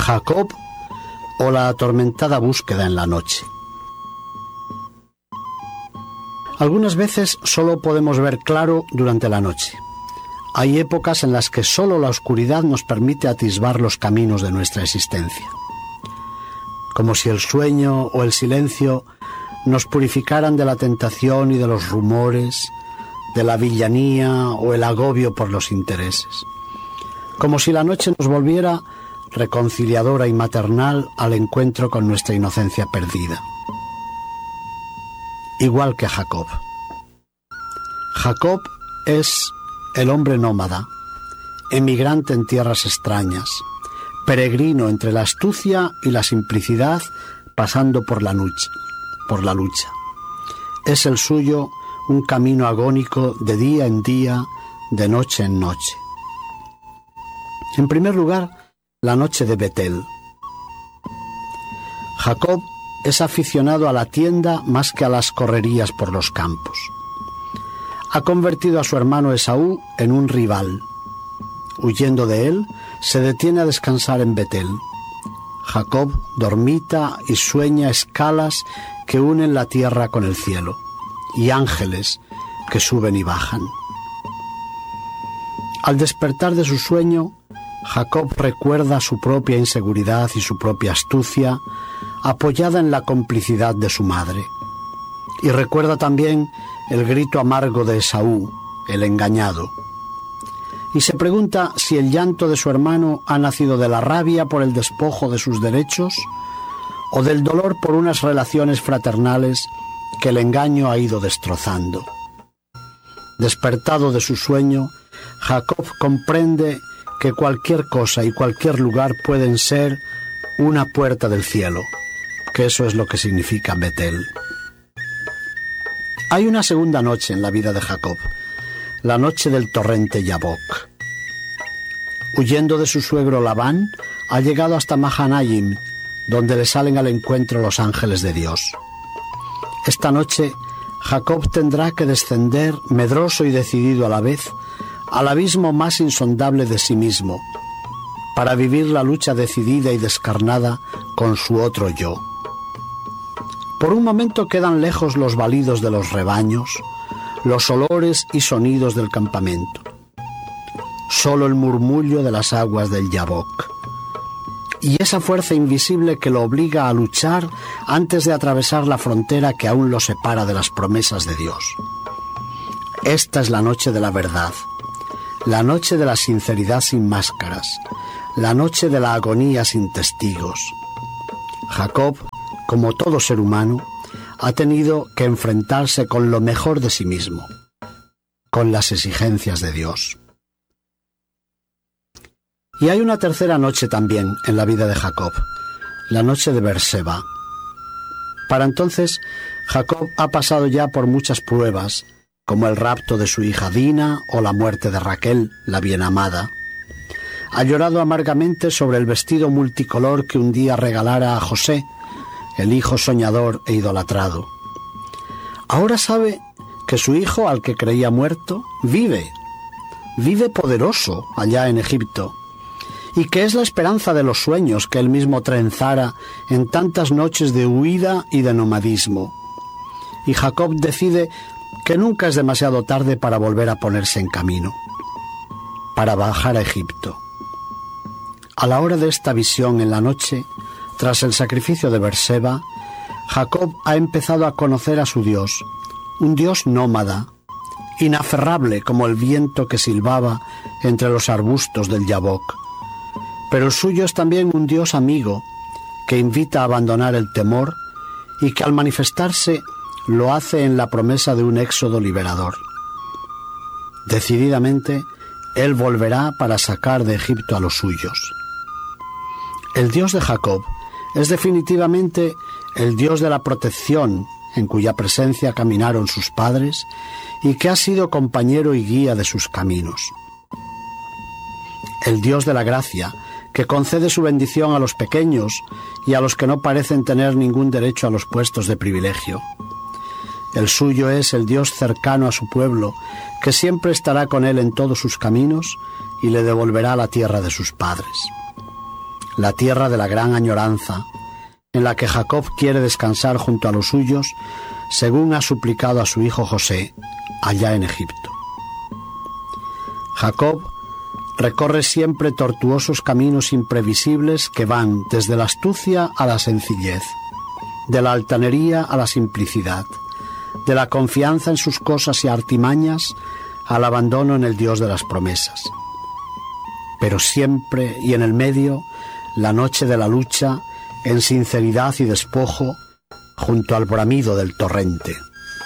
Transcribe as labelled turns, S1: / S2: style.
S1: Jacob o la atormentada búsqueda en la noche. Algunas veces solo podemos ver claro durante la noche. Hay épocas en las que solo la oscuridad nos permite atisbar los caminos de nuestra existencia. Como si el sueño o el silencio nos purificaran de la tentación y de los rumores, de la villanía o el agobio por los intereses. Como si la noche nos volviera reconciliadora y maternal al encuentro con nuestra inocencia perdida. Igual que Jacob. Jacob es el hombre nómada, emigrante en tierras extrañas, peregrino entre la astucia y la simplicidad, pasando por la lucha. Es el suyo un camino agónico de día en día, de noche en noche. En primer lugar, la noche de Betel. Jacob es aficionado a la tienda más que a las correrías por los campos. Ha convertido a su hermano Esaú en un rival. Huyendo de él, se detiene a descansar en Betel. Jacob dormita y sueña escalas que unen la tierra con el cielo, y ángeles que suben y bajan. Al despertar de su sueño, Jacob recuerda su propia inseguridad y su propia astucia, apoyada en la complicidad de su madre. Y recuerda también el grito amargo de Esaú, el engañado. Y se pregunta si el llanto de su hermano ha nacido de la rabia por el despojo de sus derechos o del dolor por unas relaciones fraternales que el engaño ha ido destrozando. Despertado de su sueño, Jacob comprende que cualquier cosa y cualquier lugar pueden ser una puerta del cielo, que eso es lo que significa Betel. Hay una segunda noche en la vida de Jacob, la noche del torrente Yabok. Huyendo de su suegro Labán, ha llegado hasta Mahanaim, donde le salen al encuentro los ángeles de Dios. Esta noche, Jacob tendrá que descender, medroso y decidido a la vez, al abismo más insondable de sí mismo, para vivir la lucha decidida y descarnada con su otro yo. Por un momento quedan lejos los balidos de los rebaños, los olores y sonidos del campamento. Solo el murmullo de las aguas del Yabok. Y esa fuerza invisible que lo obliga a luchar antes de atravesar la frontera que aún lo separa de las promesas de Dios. Esta es la noche de la verdad, la noche de la sinceridad sin máscaras, la noche de la agonía sin testigos. Jacob, como todo ser humano, ha tenido que enfrentarse con lo mejor de sí mismo, con las exigencias de Dios. Y hay una tercera noche también en la vida de Jacob, la noche de Berseba. Para entonces, Jacob ha pasado ya por muchas pruebas, como el rapto de su hija Dina o la muerte de Raquel, la bienamada. Ha llorado amargamente sobre el vestido multicolor que un día regalara a José, el hijo soñador e idolatrado. Ahora sabe que su hijo, al que creía muerto, vive poderoso allá en Egipto, y que es la esperanza de los sueños que él mismo trenzara en tantas noches de huida y de nomadismo. Y Jacob decide que nunca es demasiado tarde para volver a ponerse en camino, para bajar a Egipto. A la hora de esta visión en la noche, tras el sacrificio de Berseba, Jacob ha empezado a conocer a su Dios, un Dios nómada, inaferrable como el viento que silbaba entre los arbustos del Yabok. Pero el suyo es también un Dios amigo, que invita a abandonar el temor y que al manifestarse lo hace en la promesa de un éxodo liberador. Decididamente, él volverá para sacar de Egipto a los suyos. El Dios de Jacob es definitivamente el Dios de la protección, en cuya presencia caminaron sus padres y que ha sido compañero y guía de sus caminos. El Dios de la gracia, que concede su bendición a los pequeños y a los que no parecen tener ningún derecho a los puestos de privilegio. El suyo es el Dios cercano a su pueblo, que siempre estará con él en todos sus caminos y le devolverá la tierra de sus padres. la tierra de la gran añoranza, en la que Jacob quiere descansar junto a los suyos, según ha suplicado a su hijo José, allá en Egipto. Jacob recorre siempre tortuosos caminos imprevisibles que van desde la astucia a la sencillez, de la altanería a la simplicidad, de la confianza en sus cosas y artimañas al abandono en el Dios de las promesas. Pero siempre y en el medio, la noche de la lucha, en sinceridad y despojo, junto al bramido del torrente.